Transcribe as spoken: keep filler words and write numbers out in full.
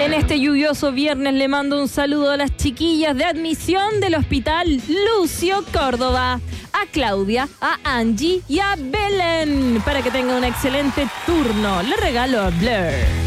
En este lluvioso viernes le mando un saludo a las chiquillas de admisión del Hospital Lucio Córdoba, a Claudia, a Angie y a Belén, para que tenga un excelente turno. Le regalo a Blair.